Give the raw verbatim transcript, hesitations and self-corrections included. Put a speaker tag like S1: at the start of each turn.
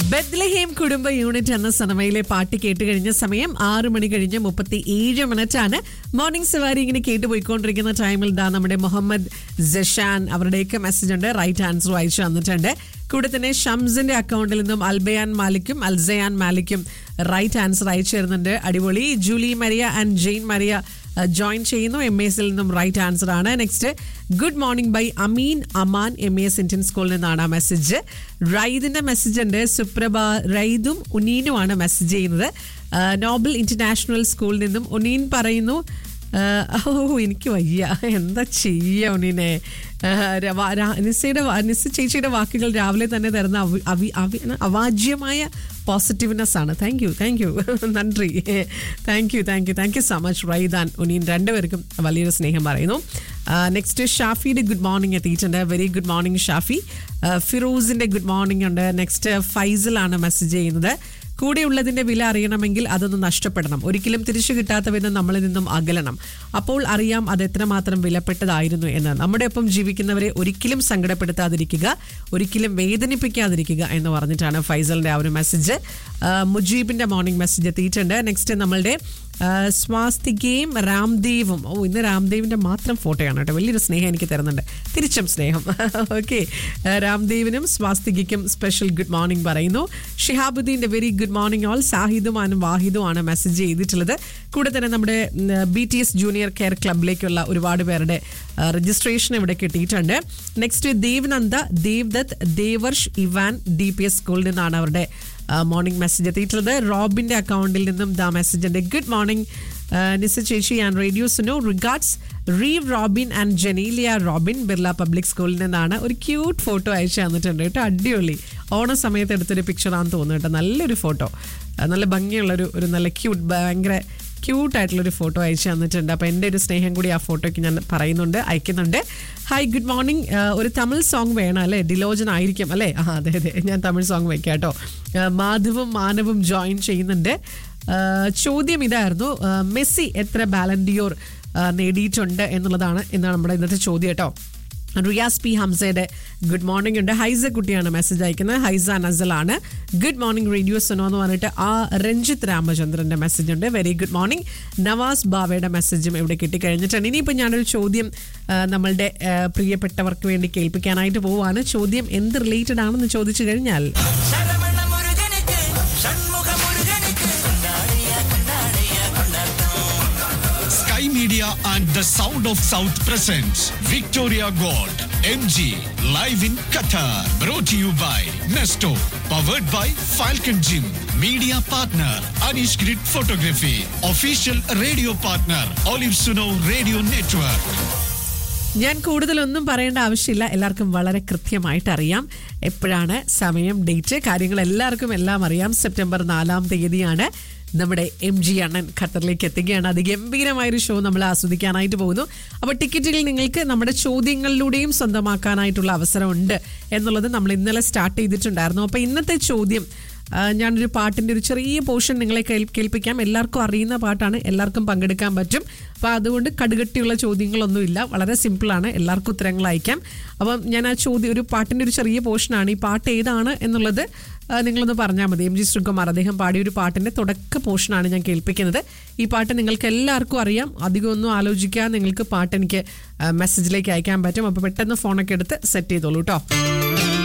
S1: ബെത്ലഹേം കുടുംബ യൂണിറ്റ് എന്ന സിനിമയിലെ പാട്ട് കേട്ട് കഴിഞ്ഞ സമയം ആറ് മണി കഴിഞ്ഞ് മുപ്പത്തി ഏഴ് മിനിറ്റ് ആണ്. മോർണിംഗ് സവാരി ഇങ്ങനെ കേട്ട് പോയിക്കൊണ്ടിരിക്കുന്ന ടൈമിൽ ദാ നമ്മുടെ മുഹമ്മദ് ജഷാൻ അവരുടെയൊക്കെ മെസ്സേജ് ഉണ്ട്, റൈറ്റ് ആൻസർ അയച്ചു തന്നിട്ടുണ്ട്. കൂടെ തന്നെ ഷംസിന്റെ അക്കൗണ്ടിൽ നിന്നും അൽബയാൻ മാലിക്കും അൽസയാൻ മാലിക്കും റൈറ്റ് ആൻസർ അയച്ചു തരുന്നുണ്ട്. അടിപൊളി. Julie Maria and Jain Maria join ചെയ്യുന്നു. എം എസിൽ നിന്നും റൈറ്റ് ആൻസർ ആണ്. Next good morning by Ameen Aman M S Indian സ്കൂളിൽ നിന്നാണ് ആ മെസ്സേജ്. റൈദിന്റെ മെസ്സേജ് ഉണ്ട്. സുപ്രഭ റൈദും ഉനീനുമാണ് മെസ്സേജ് ചെയ്യുന്നത്. നോബൽ ഇന്റർനാഷണൽ സ്കൂളിൽ നിന്നും ഉനീൻ പറയുന്നു, ഓ എനിക്ക് വയ്യ, എന്താ ചെയ്യുക ഉനീനെ. നിസ്സയുടെ നിസ്സ ചേച്ചിയുടെ വാക്കുകൾ രാവിലെ തന്നെ തരുന്ന അവി അവി അവാജ്യമായ പോസിറ്റീവ്നെസ് ആണ്. താങ്ക് യു താങ്ക് യു നന്ദി. Thank you thank you thank you so much Raidan Uneen, രണ്ടുപേർക്കും വലിയൊരു സ്നേഹം പറയുന്നു. നെക്സ്റ്റ് ഷാഫിയുടെ ഗുഡ് മോർണിംഗ് എത്തിയിട്ടുണ്ട്. Very good morning Shafi. ഫിറോസിന്റെ good morning ഉണ്ട്. നെക്സ്റ്റ് ഫൈസലാണ് മെസ്സേജ് ചെയ്യുന്നത്. കൂടെയുള്ളതിന്റെ വില അറിയണമെങ്കിൽ അതൊന്നും നഷ്ടപ്പെടണം, ഒരിക്കലും തിരിച്ചു കിട്ടാത്തവെന്ന് നമ്മളിൽ നിന്നും അകലണം, അപ്പോൾ അറിയാം അത് എത്രമാത്രം വിലപ്പെട്ടതായിരുന്നു എന്ന്. നമ്മുടെ ഒപ്പം ജീവിക്കുന്നവരെ ഒരിക്കലും സങ്കടപ്പെടുത്താതിരിക്കുക, ഒരിക്കലും വേദനിപ്പിക്കാതിരിക്കുക എന്ന് പറഞ്ഞിട്ടാണ് ഫൈസലിന്റെ ആ ഒരു മെസ്സേജ്. മുജീബിന്റെ മോർണിംഗ് മെസ്സേജ് എത്തിയിട്ടുണ്ട്. നെക്സ്റ്റ് നമ്മളുടെ സ്വാസ്തികയും രാംദേവും, ഓ ഇന്ന് രാംദേവിന്റെ മാത്രം ഫോട്ടോയാണ് കേട്ടോ, വലിയൊരു സ്നേഹം എനിക്ക് തരുന്നുണ്ട്, തിരിച്ചും സ്നേഹം. ഓക്കെ, രാംദേവിനും സ്വാസ്തികയ്ക്കും സ്പെഷ്യൽ ഗുഡ് മോർണിംഗ് പറയുന്നു. ഷിഹാബുദ്ദീന്റെ very good morning all. സാഹിദുമാനും വാഹിദുമാണ് message ചെയ്തിട്ടുള്ളത്. കൂടെ തന്നെ നമ്മുടെ B T S junior care ക്ലബിലേക്കുള്ള ഒരുപാട് പേരുടെ രജിസ്ട്രേഷൻ ഇവിടെ കിട്ടിയിട്ടുണ്ട്. Next ദേവ്നന്ദ, Devdutt, Devarsh, Ivan D P S സ്കൂളിൽ നിന്നാണ് അവരുടെ മോർണിംഗ് മെസ്സേജ് എത്തിയിട്ടുള്ളത്. റോബിന്റെ അക്കൗണ്ടിൽ നിന്നും ദാ മെസ്സേജ് ഉണ്ട്. ഗുഡ് മോർണിംഗ് നിസ ചേച്ചി and radio Suno, regards റീവ് Robin and Genelia Robin, Birla public സ്കൂളിൽ നിന്നാണ്. ഒരു ക്യൂട്ട് ഫോട്ടോ അയച്ചു തന്നിട്ടുണ്ട് കേട്ടോ, അടിപൊളി. ഓണ സമയത്ത് എടുത്തൊരു പിക്ചറാണെന്ന് തോന്നുന്നു കേട്ടോ, നല്ലൊരു ഫോട്ടോ, നല്ല ഭംഗിയുള്ളൊരു ഒരു നല്ല ക്യൂട്ട്, ഭയങ്കര ക്യൂട്ടായിട്ടുള്ളൊരു ഫോട്ടോ അയച്ചു തന്നിട്ടുണ്ട്. അപ്പോൾ എൻ്റെ ഒരു സ്നേഹം കൂടി ആ ഫോട്ടോയ്ക്ക് ഞാൻ പറയുന്നുണ്ട്, അയക്കുന്നുണ്ട്. Hi good morning. ഒരു തമിഴ് സോങ് വേണം അല്ലേ? ഡിലോജൻ ആയിരിക്കും അല്ലേ? ആ അതെ അതെ, ഞാൻ തമിഴ് സോങ് വയ്ക്കാം കേട്ടോ. മാധവും മാനവും ജോയിൻ ചെയ്യുന്നുണ്ട്. ചോദ്യം ഇതായിരുന്നു, മെസ്സി എത്ര ബാലൻഡിയോർ നേടിയിട്ടുണ്ട് എന്നുള്ളതാണ് എന്നാണ് നമ്മുടെ ഇന്നത്തെ ചോദ്യം കേട്ടോ. റിയാസ് പി ഹംസയുടെ ഗുഡ് മോർണിംഗ് ഉണ്ട്. ഹൈസ കുട്ടിയാണ് മെസ്സേജ് അയക്കുന്നത്. Haiza നസലാണ്. Good morning radio Suno എന്ന് പറഞ്ഞിട്ട് ആ രഞ്ജിത്ത് രാമചന്ദ്രന്റെ മെസ്സേജ് ഉണ്ട്. Very good morning. നവാസ് ബാവയുടെ മെസ്സേജും ഇവിടെ കിട്ടിക്കഴിഞ്ഞിട്ടുണ്ട്. ഇനിയിപ്പോൾ ഞാനൊരു ചോദ്യം നമ്മളുടെ പ്രിയപ്പെട്ടവർക്ക് വേണ്ടി കേൾപ്പിക്കാനായിട്ട് പോവാണ്. ചോദ്യം എന്ത് റിലേറ്റഡ് ആണെന്ന് ചോദിച്ചു കഴിഞ്ഞാൽ,
S2: Sky Media and the Sound of South presents Victoria Gold M G live in Qatar. Brought to you by Nesto. Powered by Falcon Gym. Media partner Anish Grid Photography. Official radio partner Olive Suno Radio Network.
S1: ഞാൻ കൂടുതലൊന്നും പറയേണ്ട ആവശ്യമില്ല, എല്ലാവർക്കും വളരെ കൃത്യമായിട്ട് അറിയാം എപ്പോഴാണ് സമയം, ഡേറ്റ്, കാര്യങ്ങൾ എല്ലാവർക്കും എല്ലാം അറിയാം. സെപ്റ്റംബർ നാലാം തീയതിയാണ് നമ്മുടെ എം ജി അണ്ണൻ ഖത്തറിലേക്ക് എത്തുകയാണ്. അതിഗംഭീരമായൊരു ഷോ നമ്മൾ ആസ്വദിക്കാനായിട്ട് പോകുന്നു. അപ്പോൾ ടിക്കറ്റുകൾ നിങ്ങൾക്ക് നമ്മുടെ ചോദ്യങ്ങളിലൂടെയും സ്വന്തമാക്കാനായിട്ടുള്ള അവസരമുണ്ട് എന്നുള്ളത് നമ്മൾ ഇന്നലെ സ്റ്റാർട്ട് ചെയ്തിട്ടുണ്ടായിരുന്നു. അപ്പോൾ ഇന്നത്തെ ചോദ്യം, ഞാനൊരു പാട്ടിൻ്റെ ഒരു ചെറിയ പോർഷൻ നിങ്ങളെ കേൾപ്പിക്കാം. എല്ലാവർക്കും അറിയുന്ന പാട്ടാണ്, എല്ലാവർക്കും പങ്കെടുക്കാൻ പറ്റും. അപ്പോൾ അതുകൊണ്ട് കടുകട്ടിയുള്ള ചോദ്യങ്ങളൊന്നുമില്ല, വളരെ സിമ്പിളാണ്, എല്ലാവർക്കും ഉത്തരങ്ങൾ അയക്കാം. അപ്പം ഞാൻ ആ ചോദ്യം, ഒരു പാട്ടിൻ്റെ ഒരു ചെറിയ പോർഷനാണ്. ഈ പാട്ട് ഏതാണ് എന്നുള്ളത് നിങ്ങളൊന്ന് പറഞ്ഞാൽ മതി. എം ജി ശ്രീകുമാർ അദ്ദേഹം പാടിയ ഒരു പാട്ടിൻ്റെ തുടക്ക പോർഷനാണ് ഞാൻ കേൾപ്പിക്കുന്നത്. ഈ പാട്ട് നിങ്ങൾക്ക് എല്ലാവർക്കും അറിയാം, അധികം ഒന്നും ആലോചിക്കാൻ നിങ്ങൾക്ക് പാട്ട് എനിക്ക് മെസ്സേജിലേക്ക് അയക്കാൻ പറ്റും. അപ്പോൾ പെട്ടെന്ന് ഫോണൊക്കെ എടുത്ത് സെറ്റ് ചെയ്തോളൂ കേട്ടോ.